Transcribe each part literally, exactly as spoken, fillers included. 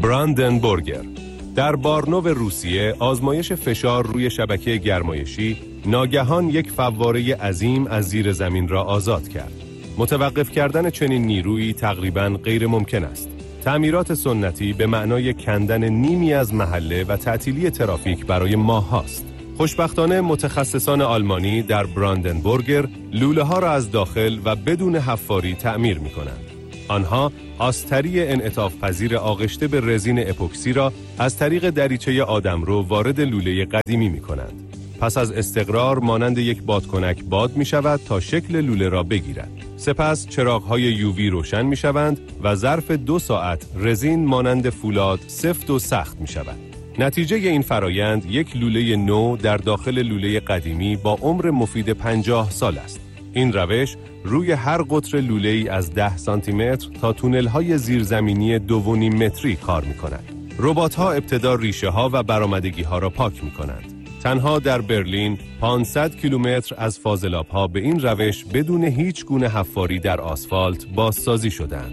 براندنبورگر. در بارنو روسیه آزمایش فشار روی شبکه گرمایشی ناگهان یک فواره عظیم از زیر زمین را آزاد کرد. متوقف کردن چنین نیرویی تقریباً غیر ممکن است. تعمیرات سنتی به معنای کندن نیمی از محله و تعطیلی ترافیک برای ماه‌هاست. خوشبختانه متخصصان آلمانی در براندنبورگر لوله ها را از داخل و بدون حفاری تعمیر می کنند. آنها آستری انعطاف پذیر آغشته به رزین اپوکسی را از طریق دریچه آدمرو وارد لوله قدیمی می کنند. پس از استقرار مانند یک بادکنک باد می شود تا شکل لوله را بگیرد. سپس چراغ‌های یووی روشن می شوند و ظرف دو ساعت رزین مانند فولاد سفت و سخت می شود. نتیجه این فرایند یک لوله نو در داخل لوله قدیمی با عمر مفید پنجاه سال است. این روش روی هر قطر لوله‌ای از ده سانتی متر تا تونل‌های زیرزمینی دو و نیم متری کار می‌کند. ربات‌ها ابتدا ریشه‌ها و برآمدگی‌ها را پاک می‌کنند. تنها در برلین پانصد کیلومتر از فاضلاب‌ها به این روش بدون هیچ گونه حفاری در آسفالت بازسازی شدند.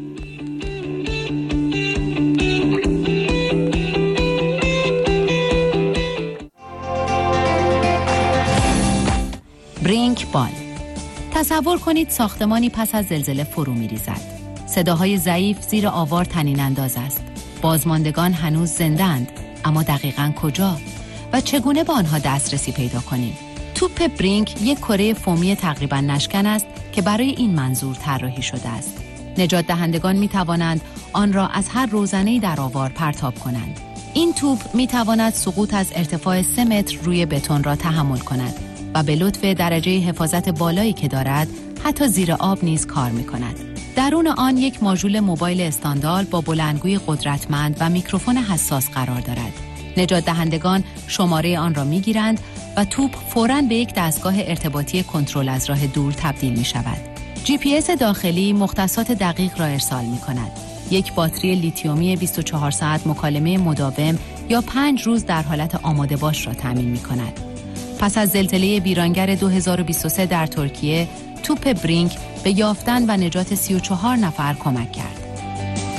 برینک بال. تصور کنید ساختمانی پس از زلزله فرو می‌ریزد. صداهای ضعیف زیر آوار طنین انداز است. بازماندگان هنوز زنده‌اند، اما دقیقاً کجا و چگونه به آنها دسترسی پیدا کنیم؟ توپ برینک یک کره فومی تقریباً نشکن است که برای این منظور طراحی شده است. نجات دهندگان می‌توانند آن را از هر روزنه‌ای در آوار پرتاب کنند. این توپ می‌تواند سقوط از ارتفاع سه متر روی بتون را تحمل کند و به لطف درجه حفاظت بالایی که دارد حتی زیر آب نیز کار می‌کند. درون آن یک ماژول موبایل استاندال با بلندگوی قدرتمند و میکروفون حساس قرار دارد. نجات دهندگان شماره آن را می‌گیرند و توپ فوراً به یک دستگاه ارتباطی کنترل از راه دور تبدیل می‌شود. جی پی اس داخلی مختصات دقیق را ارسال می‌کند. یک باتری لیتیومی بیست و چهار ساعت مکالمه مداوم یا پنج روز در حالت آماده باش را تامین می‌کند. پس از زلزله ویرانگر دو هزار و بیست و سه در ترکیه، توپ برینک به یافتن و نجات سی و چهار نفر کمک کرد.